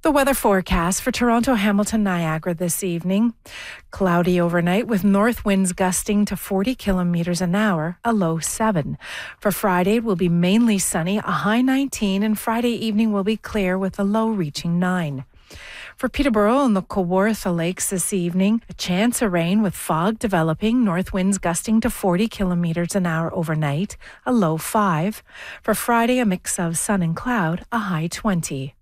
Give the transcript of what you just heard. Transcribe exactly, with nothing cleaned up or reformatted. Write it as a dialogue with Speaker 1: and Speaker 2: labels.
Speaker 1: The weather forecast for Toronto, Hamilton, Niagara this evening. Cloudy overnight with north winds gusting to forty kilometres an hour, a low seven. For Friday, it will be mainly sunny, a high nineteen, and Friday evening will be clear with a low reaching nine. For Peterborough and the Kawartha Lakes this evening, a chance of rain with fog developing, north winds gusting to forty kilometres an hour overnight, a low five. For Friday, a mix of sun and cloud, a high twenty.